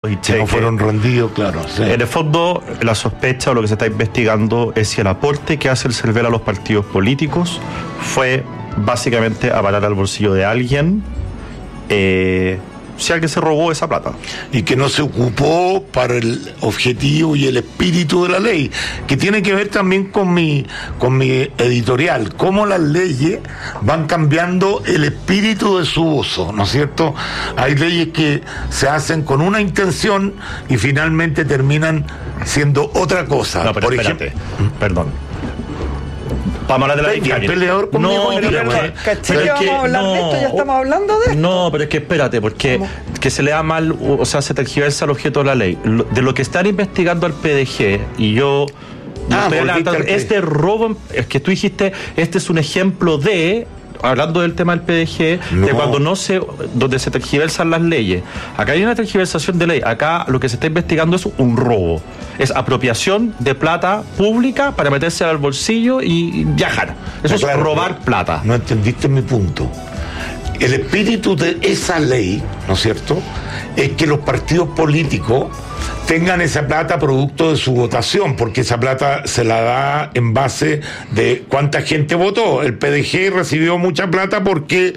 que no fueron rendidos, claro. Sí. En el fondo, la sospecha o lo que se está investigando es si el aporte que hace el CERVEL a los partidos políticos fue básicamente a parar al bolsillo de alguien, si alguien se robó esa plata. Y que no se ocupó para el objetivo y el espíritu de la ley, que tiene que ver también con mi editorial, cómo las leyes van cambiando el espíritu de su uso, ¿no es cierto? Hay leyes que se hacen con una intención y finalmente terminan siendo otra cosa. No, pero por espérate, ejemplo, perdón. Vamos a hablar de la ley Karin. Peleador conmigo, pero vamos a hablar de esto, ya estamos hablando de esto. No, pero es que espérate, porque que se le da mal, o sea, se tergiversa el objeto de la ley. De lo que están investigando al PDG, y yo estoy adelantando, este robo, es que tú dijiste, este es un ejemplo de, hablando del tema del PDG, de cuando donde se tergiversan las leyes. Acá hay una tergiversación de ley. Acá lo que se está investigando es un robo. Es apropiación de plata pública para meterse al bolsillo y viajar. Eso es robar plata. No entendiste mi punto. El espíritu de esa ley, ¿no es cierto?, es que los partidos políticos tengan esa plata producto de su votación, porque esa plata se la da en base de cuánta gente votó. El PDG recibió mucha plata porque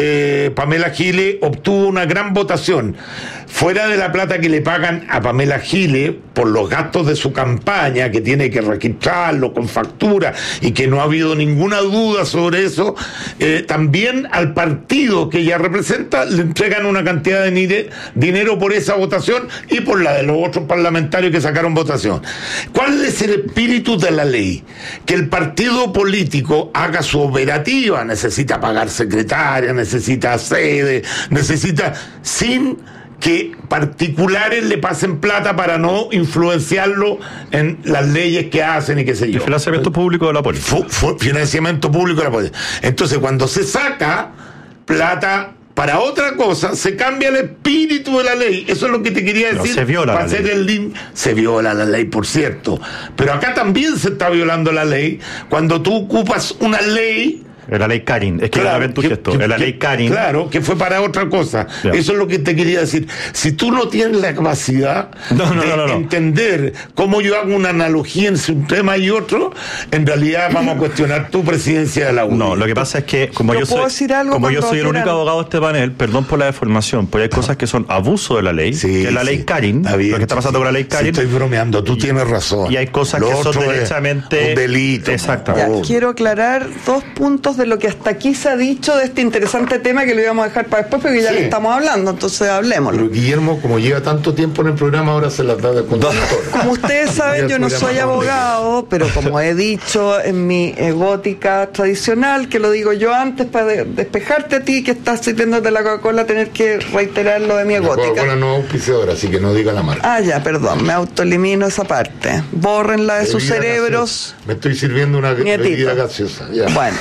Pamela Giles obtuvo una gran votación. Fuera de la plata que le pagan a Pamela Giles por los gastos de su campaña, que tiene que registrarlo con factura y que no ha habido ninguna duda sobre eso, también al partido que ella representa le entregan una cantidad de dinero por esa votación y por la de los otros parlamentarios que sacaron votación. ¿Cuál es el espíritu de la ley? Que el partido político haga su operativa, necesita pagar secretaria, necesita sede, necesita, sin que particulares le pasen plata para no influenciarlo en las leyes que hacen y qué sé yo. El financiamiento público de la política. Financiamiento público de la política. Entonces, cuando se saca plata para otra cosa, se cambia el espíritu de la ley. Eso es lo que te quería decir. Se viola la ley. Se viola la ley, por cierto. Pero acá también se está violando la ley cuando tú ocupas una ley. La ley Karin, es que claro, ven tu gesto. La ley Karin. Claro, que fue para otra cosa. Ya. Eso es lo que te quería decir. Si tú no tienes la capacidad de entender cómo yo hago una analogía entre un tema y otro, en realidad vamos a cuestionar tu presidencia de la UDI. No, lo que pasa es que como yo soy el único abogado de este panel, perdón por la deformación, pero hay cosas que son abuso de la ley, que es la ley Karin, lo que está pasando con la ley Karin. Estoy bromeando, tú tienes razón. Y hay cosas que son derechamente un delito. Exactamente. Quiero aclarar 2 puntos de lo que hasta aquí se ha dicho de este interesante tema, que lo íbamos a dejar para después porque ya le estamos hablando, entonces hablemos. Pero Guillermo, como lleva tanto tiempo en el programa, ahora se las da de conductor. Como ustedes saben, yo no soy abogado, pero como he dicho en mi gótica tradicional, que lo digo yo antes para despejarte a ti que estás sirviéndote la Coca-Cola, tener que reiterar lo de mi gótica. La Coca-Cola no es auspiciadora, así que no diga la marca. Ah, ya, perdón, me autoelimino esa parte. Bórrenla de sus cerebros. Me estoy sirviendo una bebida gaseosa. Ya. Bueno,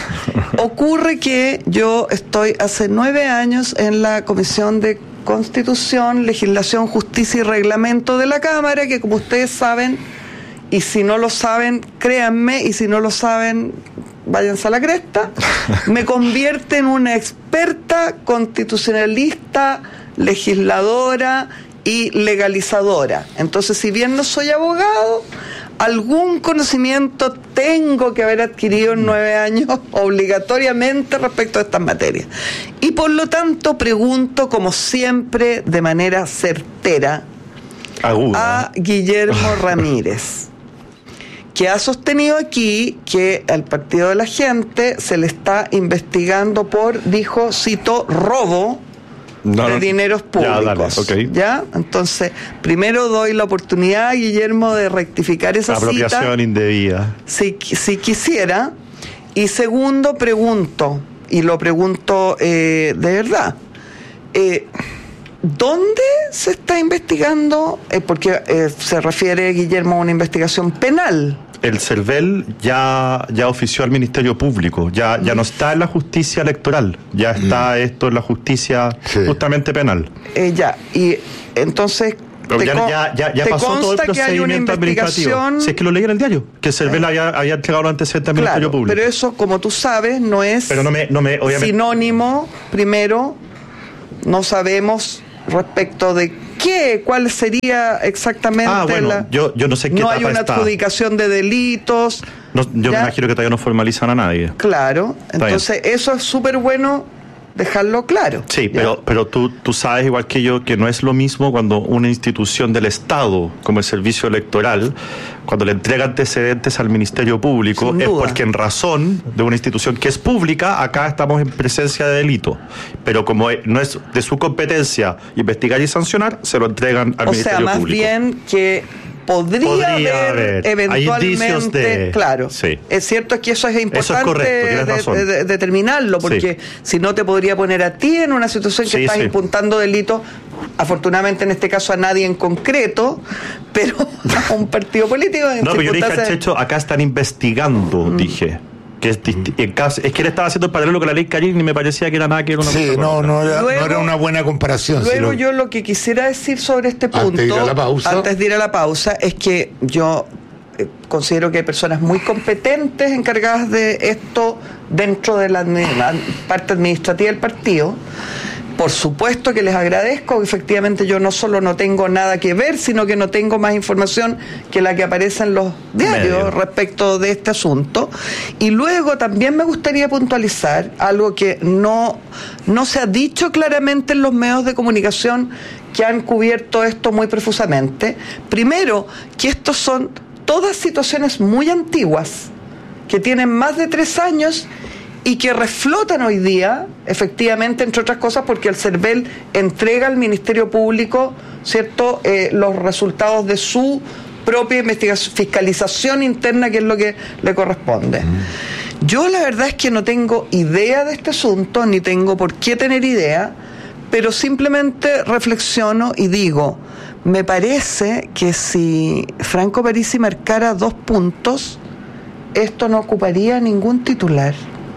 ocurre que yo estoy hace 9 años en la Comisión de Constitución, Legislación, Justicia y Reglamento de la Cámara, que como ustedes saben, y si no lo saben, créanme, y si no lo saben, váyanse a la cresta, me convierte en una experta constitucionalista, legisladora y legalizadora. Entonces, si bien no soy abogado, algún conocimiento tengo que haber adquirido en 9 años obligatoriamente respecto a estas materias. Y por lo tanto pregunto, como siempre, de manera certera, aguda, a Guillermo Ramírez, que ha sostenido aquí que al Partido de la Gente se le está investigando por, dijo, cito, robo de dineros públicos. ¿Ya? Entonces, primero doy la oportunidad a Guillermo de rectificar esa apropiación indebida. Si quisiera. Y segundo, pregunto, y lo pregunto de verdad, ¿dónde se está investigando? Porque se refiere, Guillermo, a una investigación penal. El CERVEL ya ofició al Ministerio Público, ya no está en la justicia electoral, ya está esto en la justicia justamente penal. Y entonces ya pasó todo el procedimiento administrativo. Si es que lo leí en el diario, que el CERVEL había entregado los antecedentes al Ministerio Público. Pero eso, como tú sabes, no es obviamente, sinónimo. Primero, no sabemos respecto de qué? ¿Cuál sería exactamente yo no sé qué no hay una adjudicación de delitos. No, yo me imagino que todavía no formalizan a nadie. Claro, entonces eso es súper bueno dejarlo claro. Sí, pero tú sabes igual que yo que no es lo mismo cuando una institución del Estado, como el Servicio Electoral, cuando le entrega antecedentes al Ministerio Público, es porque en razón de una institución que es pública, acá estamos en presencia de delito. Pero como no es de su competencia investigar y sancionar, se lo entregan al Ministerio Público. O sea, más bien que podría haber eventualmente, claro, sí. Es cierto que eso es importante determinarlo, porque si no te podría poner a ti en una situación que estás imputando delitos, afortunadamente en este caso a nadie en concreto, pero a un partido político. No, pero yo dije al Checho, acá están investigando, dije. Que es que él estaba haciendo el paralelo con la ley Karim y me parecía que era nada que era una cosa. Sí, no era una buena comparación. Luego yo lo que quisiera decir sobre este punto, antes de ir a la pausa, es que yo considero que hay personas muy competentes encargadas de esto dentro de la parte administrativa del partido. Por supuesto que les agradezco, efectivamente yo no solo no tengo nada que ver, sino que no tengo más información que la que aparece en los diarios respecto de este asunto. Y luego también me gustaría puntualizar algo que no se ha dicho claramente en los medios de comunicación que han cubierto esto muy profusamente. Primero, que estos son todas situaciones muy antiguas, que tienen más de 3 años y que reflotan hoy día, efectivamente, entre otras cosas, porque el CERVEL entrega al Ministerio Público, ¿cierto?, los resultados de su propia fiscalización interna, que es lo que le corresponde. Yo la verdad es que no tengo idea de este asunto, ni tengo por qué tener idea, pero simplemente reflexiono y digo, me parece que si Franco Parisi marcara 2 puntos, esto no ocuparía ningún titular.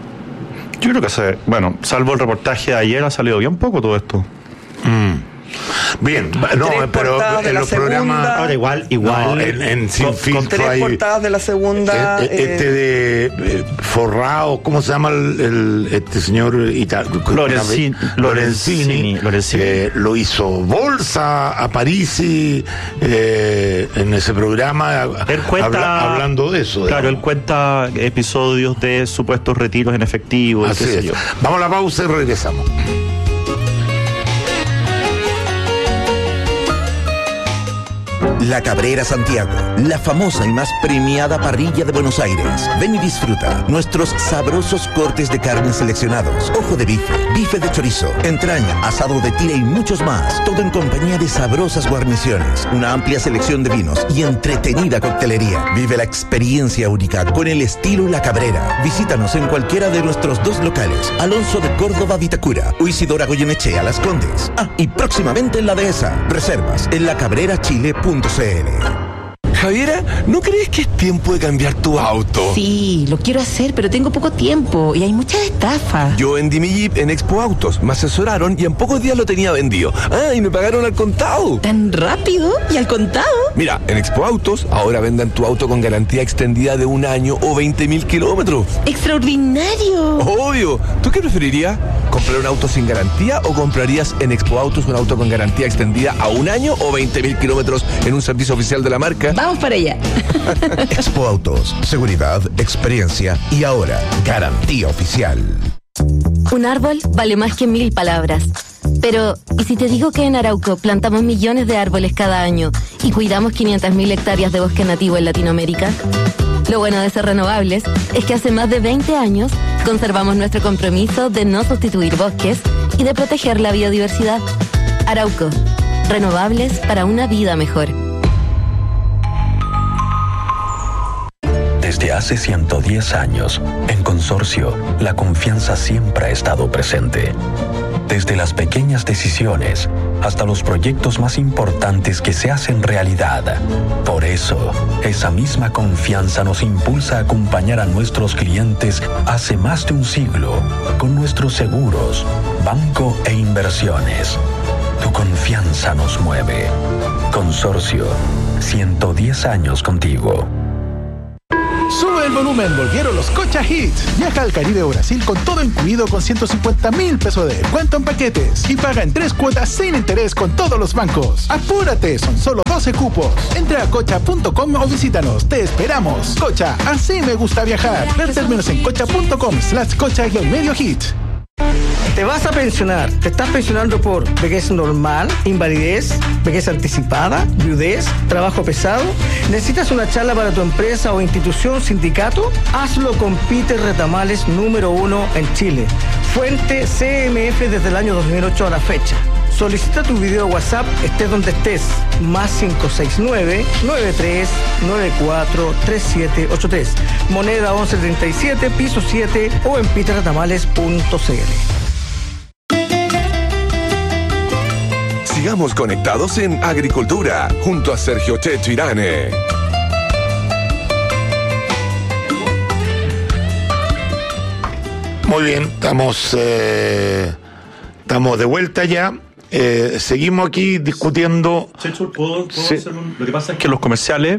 Yo creo que salvo el reportaje de ayer, ha salido bien poco todo esto. Bien, pero en los programas ahora igual en Sin Filtro 3 portadas de la segunda, de Forrado, ¿cómo se llama este señor Lorenzini lo hizo bolsa a Parisi en ese programa, hablando de eso. Claro, él cuenta episodios de supuestos retiros en efectivo. Así es. Vamos a la pausa y regresamos. La Cabrera Santiago, la famosa y más premiada parrilla de Buenos Aires. Ven y disfruta nuestros sabrosos cortes de carne seleccionados, ojo de bife, bife de chorizo, entraña, asado de tira y muchos más. Todo en compañía de sabrosas guarniciones, una amplia selección de vinos y entretenida coctelería. Vive la experiencia única con el estilo La Cabrera. Visítanos en cualquiera de nuestros 2 locales, Alonso de Córdoba, Vitacura, o Isidora Goyenechea, Las Condes. Y próximamente en la Dehesa. Reservas en lacabrerachile.cl. Javiera, ¿no crees que es tiempo de cambiar tu auto? Sí, lo quiero hacer, pero tengo poco tiempo y hay muchas estafas. Yo vendí mi Jeep en Expo Autos, me asesoraron y en pocos días lo tenía vendido. Y me pagaron al contado. ¿Tan rápido? ¿Y al contado? Mira, en Expo Autos ahora vendan tu auto con garantía extendida de 1 año o 20.000 kilómetros. ¡Extraordinario! Obvio. ¿Tú qué preferirías? ¿Comprar un auto sin garantía o comprarías en Expo Autos un auto con garantía extendida a 1 año o 20.000 kilómetros en un servicio oficial de la marca? Vamos para allá. Expo Autos, seguridad, experiencia y ahora, garantía oficial. Un árbol vale más que 1000 palabras. Pero, ¿y si te digo que en Arauco plantamos millones de árboles cada año y cuidamos 500.000 hectáreas de bosque nativo en Latinoamérica? Lo bueno de ser renovables es que hace más de 20 años conservamos nuestro compromiso de no sustituir bosques y de proteger la biodiversidad. Arauco, renovables para una vida mejor. Desde hace 110 años, en Consorcio, la confianza siempre ha estado presente. Desde las pequeñas decisiones hasta los proyectos más importantes que se hacen realidad. Por eso, esa misma confianza nos impulsa a acompañar a nuestros clientes hace más de un siglo con nuestros seguros, banco e inversiones. Tu confianza nos mueve. Consorcio, 110 años contigo. Sube Sube el volumen, volvieron los Cocha Hits. Viaja al Caribe o Brasil con todo incluido con 150,000 pesos de descuento en paquetes. Y paga en 3 cuotas sin interés con todos los bancos. ¡Apúrate! Son solo 12 cupos. Entra a cocha.com o visítanos. ¡Te esperamos! Cocha, así me gusta viajar. Ver términos en cocha.com/cocha-hit. ¿Te vas a pensionar? ¿Te estás pensionando por vejez normal, invalidez, vejez anticipada, viudez, trabajo pesado? ¿Necesitas una charla para tu empresa o institución, sindicato? Hazlo con Peter Retamales, número 1 en Chile. Fuente CMF desde el año 2008 a la fecha. Solicita tu video WhatsApp, estés donde estés. Más 569-9394-3783. Moneda 1137, piso 7 o en peterretamales.cl. Sigamos conectados en Agricultura, junto a Sergio Checho Irane. Muy bien, estamos de vuelta ya. Seguimos aquí discutiendo. Checho, ¿puedo hacer Lo que pasa es que los comerciales,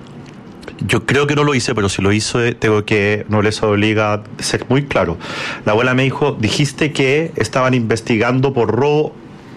yo creo que no lo hice, pero si lo hice, tengo que, no les obliga a ser muy claro. La abuela me dijo, dijiste que estaban investigando por robo.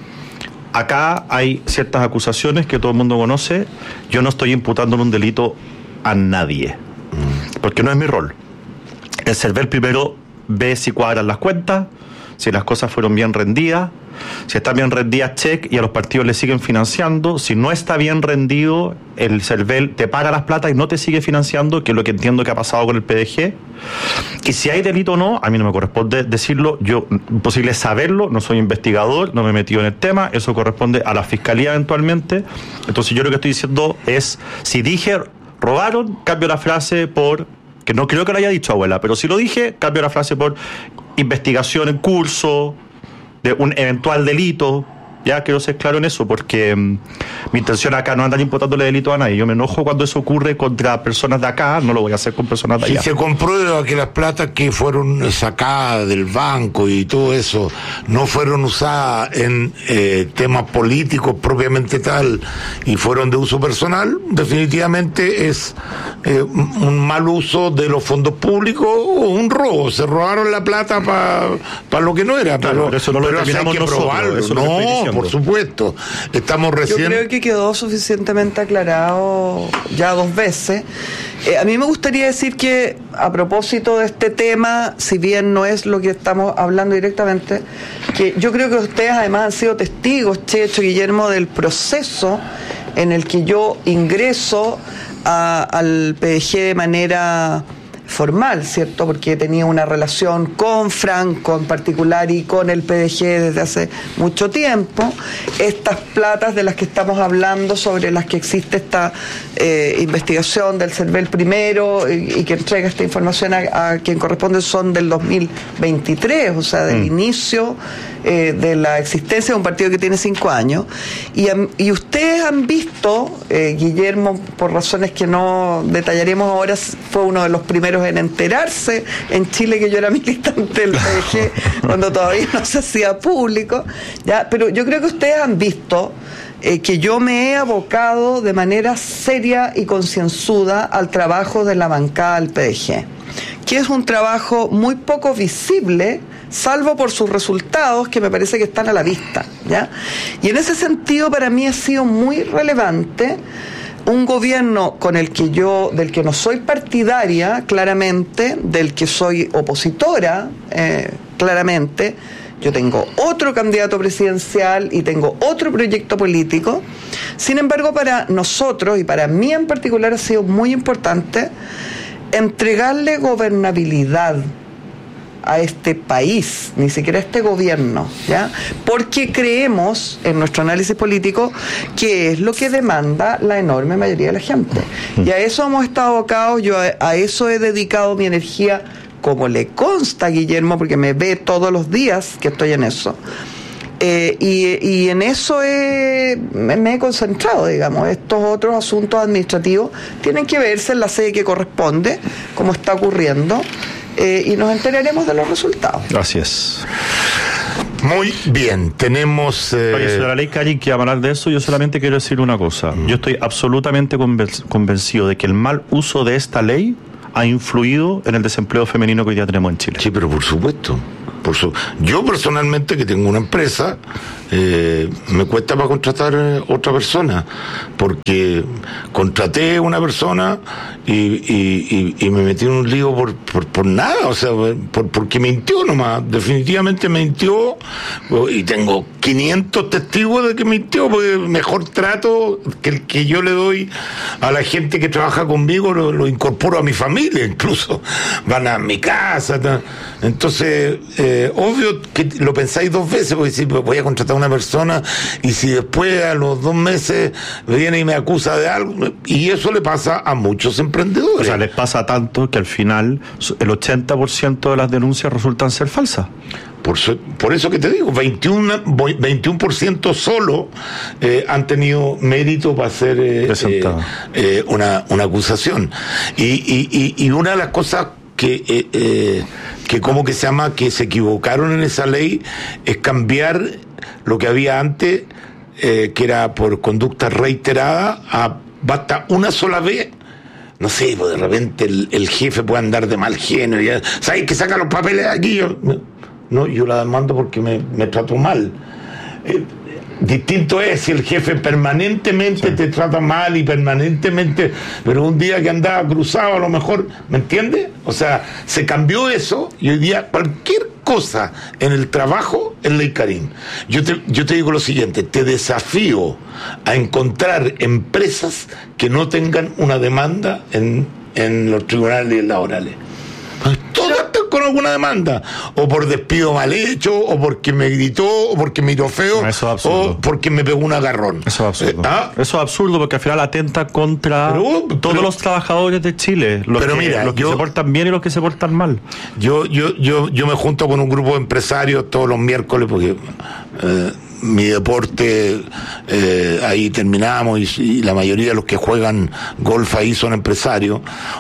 Acá hay ciertas acusaciones que todo el mundo conoce. Yo no estoy imputando un delito a nadie, porque no es mi rol. El CERVEL primero ve si cuadran las cuentas, si las cosas fueron bien rendidas. Si están bien rendidas, check, y a los partidos les siguen financiando. Si no está bien rendido, el CERVEL te paga las plata y no te sigue financiando, que es lo que entiendo que ha pasado con el PDG. Y si hay delito o no, a mí no me corresponde decirlo, yo, imposible saberlo, no soy investigador, no me he metido en el tema, eso corresponde a la fiscalía eventualmente. Entonces yo lo que estoy diciendo es, si dije robaron, cambio la frase por, que no creo que lo haya dicho abuela, pero si lo dije, cambio la frase por investigación en curso de un eventual delito. Ya quiero ser claro en eso, porque mi intención acá no andar imputándole delito a nadie. Yo me enojo cuando eso ocurre contra personas de acá, no lo voy a hacer con personas de allá. Si se comprueba que las platas que fueron sacadas del banco y todo eso no fueron usadas en temas políticos propiamente tal y fueron de uso personal, definitivamente es un mal uso de los fondos públicos o un robo. Se robaron la plata para lo que no era. Claro, pero eso no lo determinamos nosotros. Eso no, por supuesto. Estamos recién... Yo creo que quedó suficientemente aclarado ya 2 veces. A mí me gustaría decir que, a propósito de este tema, si bien no es lo que estamos hablando directamente, que yo creo que ustedes además han sido testigos, Checho, Guillermo, del proceso en el que yo ingreso al PDG de manera formal, ¿cierto? Porque tenía una relación con Franco en particular y con el PDG desde hace mucho tiempo. Estas platas de las que estamos hablando, sobre las que existe esta investigación del CERVEL primero y que entrega esta información a quien corresponde, son del 2023, o sea, del inicio de la existencia de un partido que tiene 5 años. Y ustedes han visto, Guillermo, por razones que no detallaremos ahora, fue uno de los primeros en enterarse en Chile que yo era militante del PDG cuando todavía no se hacía público, ¿ya? Pero yo creo que ustedes han visto que yo me he abocado de manera seria y concienzuda al trabajo de la bancada del PDG, que es un trabajo muy poco visible, salvo por sus resultados, que me parece que están a la vista, ¿ya? Y en ese sentido, para mí ha sido muy relevante un gobierno del que no soy partidaria, claramente, del que soy opositora, claramente. Yo tengo otro candidato presidencial y tengo otro proyecto político. Sin embargo, para nosotros, y para mí en particular, ha sido muy importante entregarle gobernabilidad a este país, ni siquiera a este gobierno, ¿ya? Porque creemos, en nuestro análisis político, que es lo que demanda la enorme mayoría de la gente. Y a eso hemos estado abocados, yo a eso he dedicado mi energía, como le consta a Guillermo, porque me ve todos los días que estoy en eso. Y en eso me he concentrado, digamos. Estos otros asuntos administrativos tienen que verse en la sede que corresponde, como está ocurriendo, y nos enteraremos de los resultados. Así es. Muy bien, tenemos... Oye, señora Ley Karin, que hablar de eso, yo solamente quiero decir una cosa. Yo estoy absolutamente convencido de que el mal uso de esta ley ha influido en el desempleo femenino que hoy día tenemos en Chile. Sí, pero por supuesto. Yo personalmente, que tengo una empresa, me cuesta para contratar otra persona, porque contraté una persona y me metí en un lío por nada, o sea, porque mintió nomás, definitivamente mintió, y tengo 500 testigos de que mintió, porque mejor trato que el que yo le doy a la gente que trabaja conmigo, lo incorporo a mi familia, incluso van a mi casa, entonces obvio que lo pensáis dos veces, porque si voy a contratar a una persona y si después a los 2 meses viene y me acusa de algo, y eso le pasa a muchos emprendedores. O sea, les pasa tanto que al final el 80% de las denuncias resultan ser falsas. Por eso que te digo, 21% solo han tenido mérito para hacer una acusación. Y una de las cosas que como que se llama, que se equivocaron en esa ley, es cambiar lo que había antes, que era por conducta reiterada, a basta una sola vez. No sé, pues de repente el jefe puede andar de mal genio, y ¿sabes que saca los papeles de aquí? Yo la demando porque me trato mal. Distinto es si el jefe permanentemente te trata mal y permanentemente, pero un día que andaba cruzado a lo mejor, ¿me entiendes? O sea, se cambió eso y hoy día cualquier cosa en el trabajo es ley Karim. Yo te digo lo siguiente, te desafío a encontrar empresas que no tengan una demanda en los tribunales laborales. Todas están con alguna demanda, o por despido mal hecho, o porque me gritó, o porque me miró feo, o porque me pegó un agarrón. Eso es absurdo. Eso es absurdo, porque al final atenta contra todos los trabajadores de Chile, los que se portan bien y los que se portan mal. Yo me junto con un grupo de empresarios todos los miércoles, porque mi deporte, ahí terminamos, y la mayoría de los que juegan golf ahí son empresarios,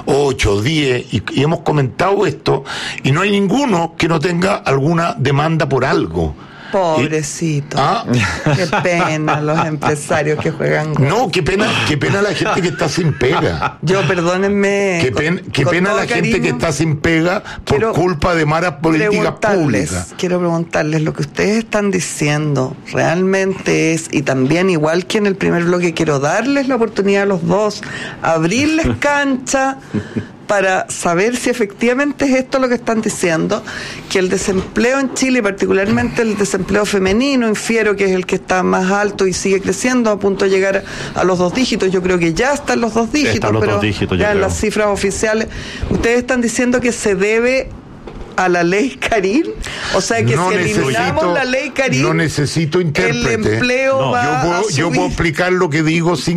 8, 10, y hemos comentado esto, y no hay ninguno que no tenga alguna demanda por algo. Pobrecito. Qué pena los empresarios que juegan golf. No, qué pena la gente que está sin pega. Perdónenme. Qué pena la gente que está sin pega por culpa de malas políticas públicas. Quiero preguntarles, lo que ustedes están diciendo realmente es, y también igual que en el primer bloque, quiero darles la oportunidad a los dos, abrirles cancha para saber si efectivamente es esto lo que están diciendo, que el desempleo en Chile, particularmente el desempleo femenino, infiero que es el que está más alto y sigue creciendo a punto de llegar a los 2 dígitos. Yo creo que ya están los 2 dígitos, pero ya en las cifras oficiales. Ustedes están diciendo que se debe a la ley Karim, o sea que si eliminamos la ley Karim, no necesito intérprete. El empleo va a subir. Yo puedo explicar lo que digo sin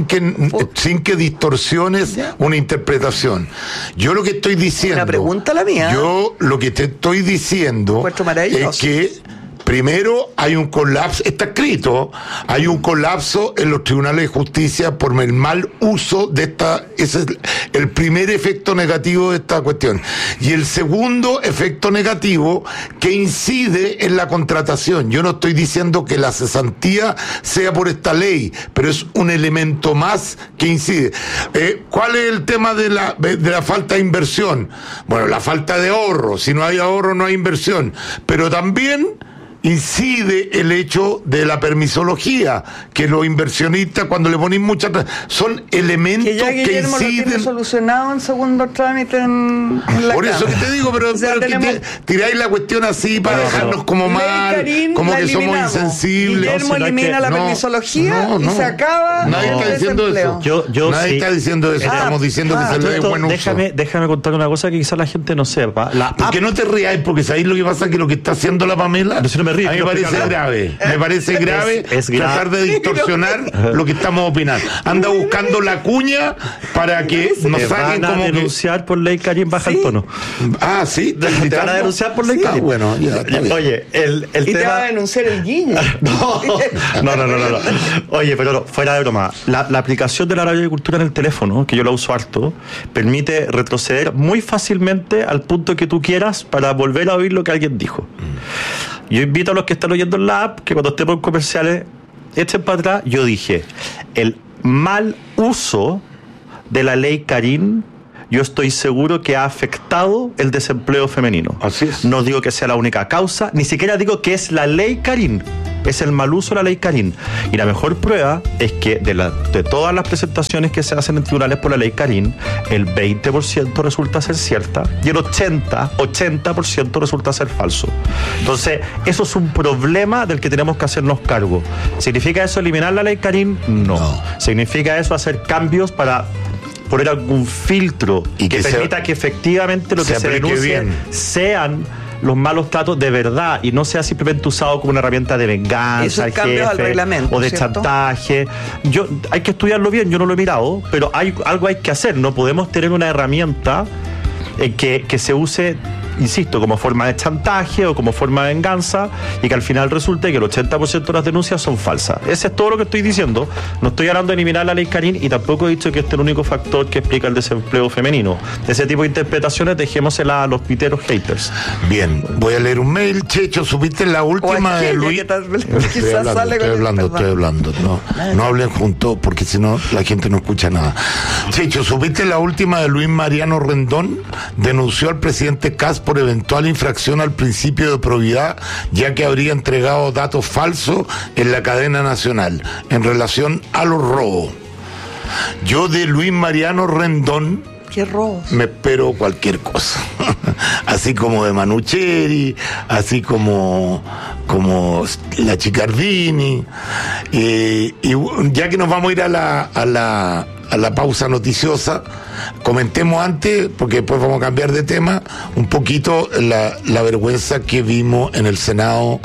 que distorsiones una interpretación. Yo lo que estoy diciendo, una pregunta la mía. Yo lo que te estoy diciendo es que primero hay un colapso, está escrito, hay un colapso en los tribunales de justicia por el mal uso de esta. Ese es el primer efecto negativo de esta cuestión. Y el segundo efecto negativo, que incide en la contratación. Yo no estoy diciendo que la cesantía sea por esta ley, pero es un elemento más que incide. ¿Cuál es el tema de la falta de inversión? Bueno, la falta de ahorro. Si no hay ahorro, no hay inversión. Pero también incide el hecho de la permisología, que los inversionistas, cuando le ponen muchas, son elementos que inciden. Lo tiene solucionado en segundo trámite en la por eso Cámara. que te digo, pero que tiráis la cuestión así para dejarnos como mal, Karim, como que somos insensibles. Guillermo elimina la permisología y se acaba. Nadie está diciendo eso. Nadie está diciendo eso. Estamos diciendo que se le dé buen uso. Déjame contar una cosa que quizás la gente no sepa. Porque no te rías, porque sabéis lo que pasa, que lo que está haciendo la Pamela. A mí me parece grave. Me parece grave tratar de distorsionar lo que estamos opinando. Anda buscando la cuña para que nos saquen como que denunciar por ley Karim, baja el tono. Sí. Te van a denunciar por ley Karim. Bueno, ya. Oye, el tema. Te va a denunciar el Guiño. No. Oye, pero fuera de broma. La aplicación de la radiocultura en el teléfono, que yo la uso harto, permite retroceder muy fácilmente al punto que tú quieras para volver a oír lo que alguien dijo. Yo invito a los que están oyendo en la app que cuando estemos en comerciales echen para atrás. Yo dije, el mal uso de la ley Karim yo estoy seguro que ha afectado el desempleo femenino. Así es. No digo que sea la única causa, ni siquiera digo que es la ley Karin. Es el mal uso de la ley Karin. Y la mejor prueba es que de todas las presentaciones que se hacen en tribunales por la ley Karin, el 20% resulta ser cierta y el 80% resulta ser falso. Entonces, eso es un problema del que tenemos que hacernos cargo. ¿Significa eso eliminar la ley Karin? No. ¿Significa eso hacer cambios para poner algún filtro y que permita que efectivamente lo que se denuncie sean los malos tratos de verdad y no sea simplemente usado como una herramienta de venganza al jefe al reglamento, o de ¿cierto? chantaje? Hay que estudiarlo bien, yo no lo he mirado, pero algo hay que hacer. No podemos tener una herramienta que se use, insisto, como forma de chantaje o como forma de venganza y que al final resulte que el 80% de las denuncias son falsas. Ese es todo lo que estoy diciendo. No estoy hablando de eliminar la ley Karin y tampoco he dicho que este es el único factor que explica el desempleo femenino. De ese tipo de interpretaciones dejémosela a los piteros haters. Bien, voy a leer un mail. Checho, ¿supiste la última de Luis? Estoy hablando. No hablen juntos porque si no la gente no escucha nada. Checho, ¿supiste la última de Luis Mariano Rendón? Denunció al presidente Kast por eventual infracción al principio de probidad, ya que habría entregado datos falsos en la cadena nacional en relación a los robos. Yo de Luis Mariano Rendón ¿qué robos? Me espero cualquier cosa. Así como de Manucheri, así como la Chicardini. Y ya que nos vamos a ir a la pausa noticiosa, comentemos antes, porque después vamos a cambiar de tema, un poquito la vergüenza que vimos en el Senado.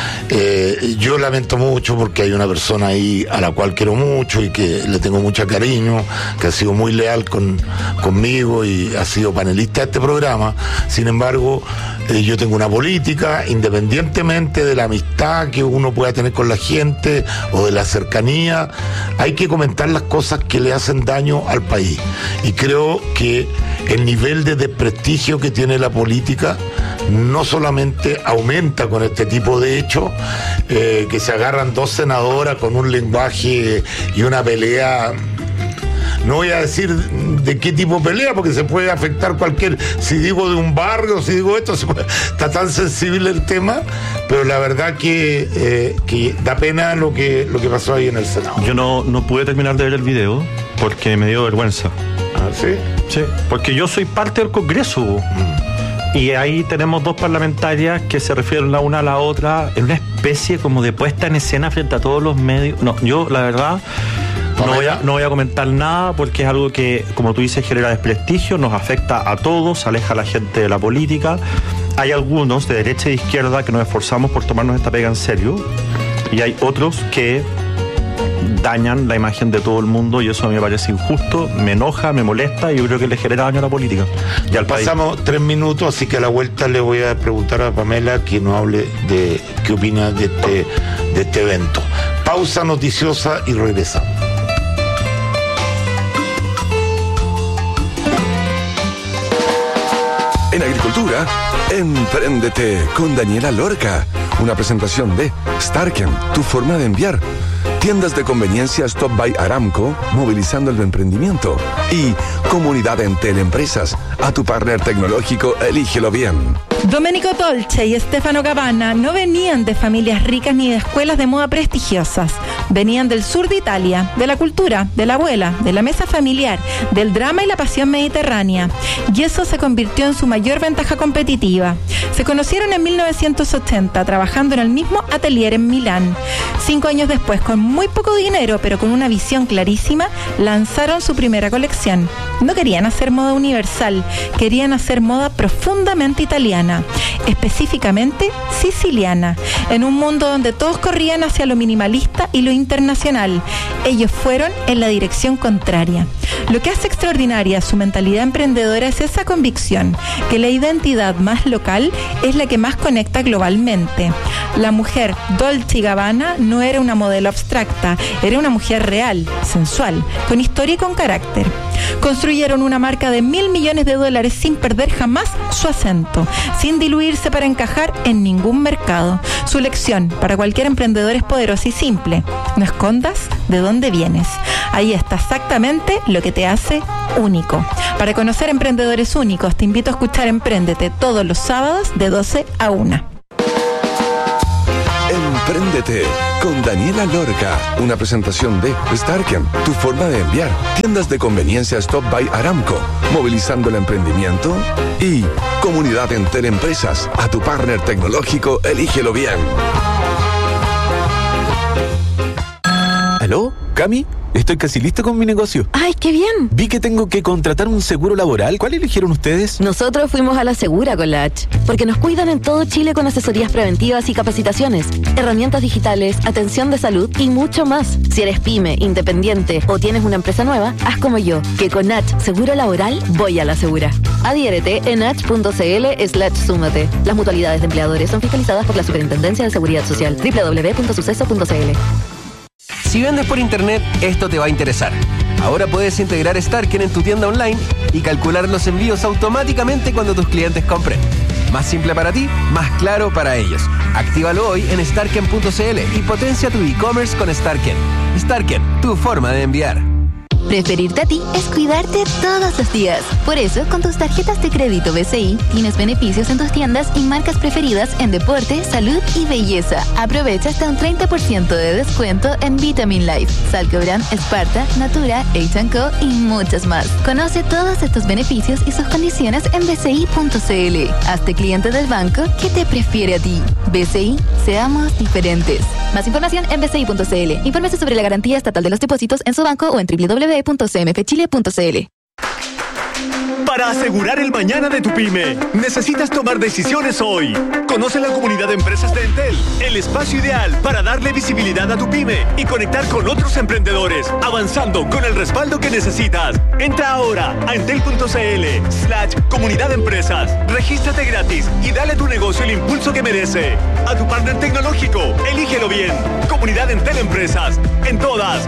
Yo lamento mucho porque hay una persona ahí a la cual quiero mucho y que le tengo mucho cariño, que ha sido muy leal conmigo y ha sido panelista de este programa. Sin embargo, yo tengo una política, independientemente de la amistad que uno pueda tener con la gente o de la cercanía, hay que comentar las cosas que le hacen daño al país. Y creo que el nivel de desprestigio que tiene la política no solamente aumenta con este tipo de hechos, que se agarran dos senadoras con un lenguaje y una pelea. No voy a decir de qué tipo de pelea, porque se puede afectar cualquier, si digo de un barrio, si digo esto, está tan sensible el tema, pero la verdad que da pena lo que pasó ahí en el Senado. Yo no pude terminar de ver el video porque me dio vergüenza. ¿Ah, sí? Sí, porque yo soy parte del Congreso. Y ahí tenemos dos parlamentarias que se refieren la una a la otra en una especie como de puesta en escena frente a todos los medios. No, yo la verdad no voy a comentar nada porque es algo que, como tú dices, genera desprestigio, nos afecta a todos, aleja a la gente de la política. Hay algunos de derecha e izquierda que nos esforzamos por tomarnos esta pega en serio y hay otros que dañan la imagen de todo el mundo y eso me parece injusto, me enoja, me molesta y yo creo que le genera daño a la política y al país. Pasamos 3 minutos, así que a la vuelta le voy a preguntar a Pamela que nos hable de qué opina de este evento. Pausa noticiosa y regresamos. En agricultura, empréndete con Daniela Lorca. Una presentación de Starken, tu forma de enviar. Tiendas de conveniencia Stop by Aramco, movilizando el emprendimiento. Y Comunidad Entel Empresas, a tu partner tecnológico, elígelo bien. Domenico Dolce y Stefano Gabbana no venían de familias ricas ni de escuelas de moda prestigiosas. Venían del sur de Italia, de la cultura, de la abuela, de la mesa familiar, del drama y la pasión mediterránea. Y eso se convirtió en su mayor ventaja competitiva. Se conocieron en 1980, trabajando en el mismo atelier en Milán. 5 años después, con muy poco dinero, pero con una visión clarísima, lanzaron su primera colección. No querían hacer moda universal, querían hacer moda profundamente italiana, específicamente siciliana, en un mundo donde todos corrían hacia lo minimalista y lo internacional. Ellos fueron en la dirección contraria. Lo que hace extraordinaria su mentalidad emprendedora es esa convicción, que la identidad más local es la que más conecta globalmente. La mujer Dolce & Gabbana no era una modelo abstracta, era una mujer real, sensual, con historia y con carácter. Construyeron una marca de $1.000 millones sin perder jamás su acento, sin diluirse para encajar en ningún mercado. Su lección para cualquier emprendedor es poderosa y simple: no escondas de dónde vienes. Ahí está exactamente lo que te hace único. Para conocer emprendedores únicos, te invito a escuchar Empréndete todos los sábados de 12 a 1. Empréndete con Daniela Lorca, una presentación de Starken, tu forma de enviar. Tiendas de conveniencia Stop by Aramco, movilizando el emprendimiento. Y Comunidad Entel Empresas, a tu partner tecnológico, elígelo bien. ¿Aló? ¿Cami? Estoy casi listo con mi negocio. ¡Ay, qué bien! Vi que tengo que contratar un seguro laboral. ¿Cuál eligieron ustedes? Nosotros fuimos a la Segura con la H, porque nos cuidan en todo Chile con asesorías preventivas y capacitaciones, herramientas digitales, atención de salud y mucho más. Si eres pyme, independiente o tienes una empresa nueva, haz como yo, que con H Seguro Laboral voy a la Segura. Adhiérete en h.cl/súmate. Las mutualidades de empleadores son fiscalizadas por la Superintendencia de Seguridad Social. www.suceso.cl. Si vendes por internet, esto te va a interesar. Ahora puedes integrar Starken en tu tienda online y calcular los envíos automáticamente cuando tus clientes compren. Más simple para ti, más claro para ellos. Actívalo hoy en starken.cl y potencia tu e-commerce con Starken. Starken, tu forma de enviar. Preferirte a ti es cuidarte todos los días. Por eso, con tus tarjetas de crédito BCI, tienes beneficios en tus tiendas y marcas preferidas en deporte, salud y belleza. Aprovecha hasta un 30% de descuento en Vitamin Life, Salcobran, Esparta, Natura, H&Co y muchas más. Conoce todos estos beneficios y sus condiciones en bci.cl. Hazte cliente del banco que te prefiere a ti. BCI, seamos diferentes. Más información en bci.cl. Infórmese sobre la garantía estatal de los depósitos en su banco o en www.cmfchile.cl. Para asegurar el mañana de tu pyme, necesitas tomar decisiones hoy. Conoce la comunidad de empresas de Entel, el espacio ideal para darle visibilidad a tu pyme y conectar con otros emprendedores, avanzando con el respaldo que necesitas. Entra ahora a entel.cl/comunidad de empresas. Regístrate gratis y dale a tu negocio el impulso que merece. A tu partner tecnológico, elígelo bien. Comunidad Entel Empresas. En todas.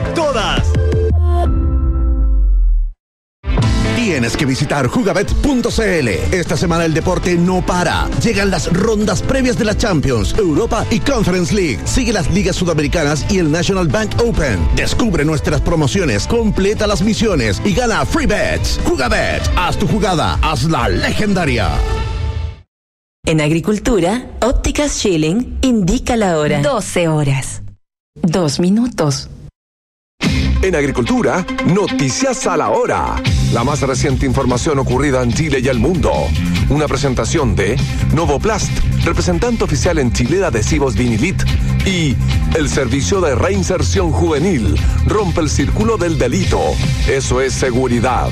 Tienes que visitar jugabet.cl. Esta semana el deporte no para. Llegan las rondas previas de la Champions, Europa y Conference League. Sigue las ligas sudamericanas y el National Bank Open. Descubre nuestras promociones, completa las misiones y gana free bets. Jugabet, haz tu jugada, hazla legendaria. En agricultura, Ópticas Schilling indica la hora. 12 horas. 2 minutos. En agricultura, noticias a la hora. La más reciente información ocurrida en Chile y el mundo. Una presentación de Novoplast, representante oficial en Chile de adhesivos Vinilit. Y el servicio de reinserción juvenil rompe el círculo del delito. Eso es seguridad.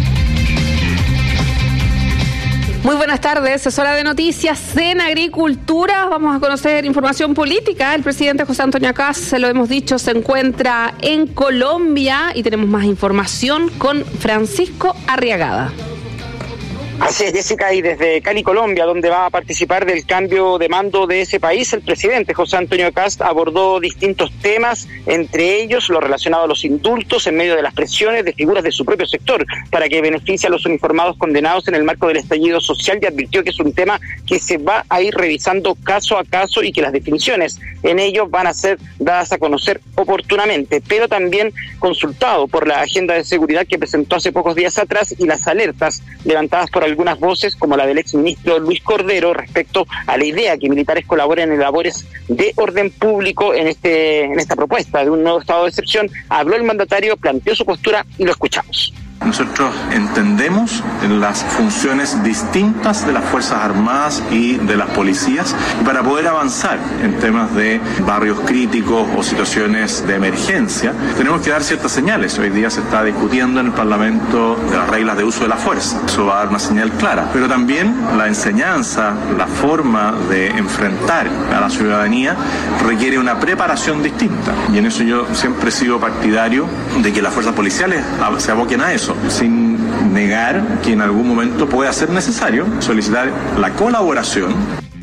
Muy buenas tardes, es hora de noticias en agricultura. Vamos a conocer información política. El presidente José Antonio Kast, se lo hemos dicho, se encuentra en Colombia y tenemos más información con Francisco Arriagada. Así es, Jessica, y desde Cali, Colombia, donde va a participar del cambio de mando de ese país, el presidente José Antonio Kast abordó distintos temas, entre ellos lo relacionado a los indultos en medio de las presiones de figuras de su propio sector para que beneficie a los uniformados condenados en el marco del estallido social, y advirtió que es un tema que se va a ir revisando caso a caso y que las definiciones en ello van a ser dadas a conocer oportunamente, pero también consultado por la agenda de seguridad que presentó hace pocos días atrás y las alertas levantadas por algunas voces, como la del exministro Luis Cordero, respecto a la idea que militares colaboren en labores de orden público en esta propuesta de un nuevo estado de excepción. Habló el mandatario, planteó su postura y lo escuchamos. Nosotros entendemos las funciones distintas de las Fuerzas Armadas y de las policías, y para poder avanzar en temas de barrios críticos o situaciones de emergencia, tenemos que dar ciertas señales. Hoy día se está discutiendo en el Parlamento de las reglas de uso de la fuerza. Eso va a dar una señal clara. Pero también la enseñanza, la forma de enfrentar a la ciudadanía requiere una preparación distinta. Y en eso yo siempre he sido partidario de que las fuerzas policiales se aboquen a eso, sin negar que en algún momento pueda ser necesario solicitar la colaboración.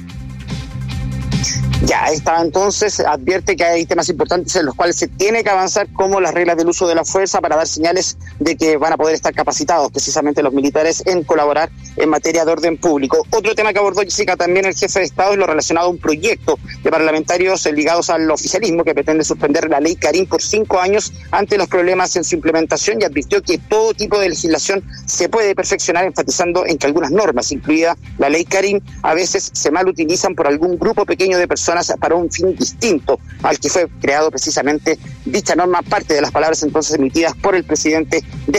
Ya, está, entonces advierte que hay temas importantes en los cuales se tiene que avanzar, como las reglas del uso de la fuerza, para dar señales de que van a poder estar capacitados precisamente los militares en colaborar en materia de orden público. Otro tema que abordó Jessica también el jefe de Estado es lo relacionado a un proyecto de parlamentarios ligados al oficialismo que pretende suspender la ley Karim por 5 años ante los problemas en su implementación, y advirtió que todo tipo de legislación se puede perfeccionar, enfatizando en que algunas normas, incluida la ley Karim, a veces se mal utilizan por algún grupo pequeño de personas para un fin distinto al que fue creado precisamente dicha norma, parte de las palabras entonces emitidas por el presidente de